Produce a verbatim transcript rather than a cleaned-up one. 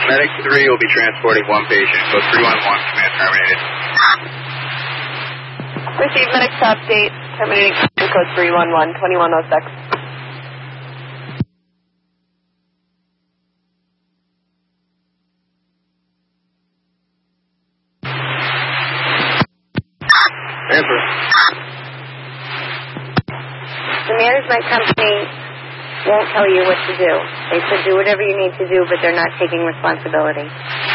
Medic three will be transporting one patient. Code three one one, command terminated. Receive medic to update. Terminating code three one one, twenty-one oh six. Answer. The management company won't tell you what to do. They said do whatever you need to do, but they're not taking responsibility.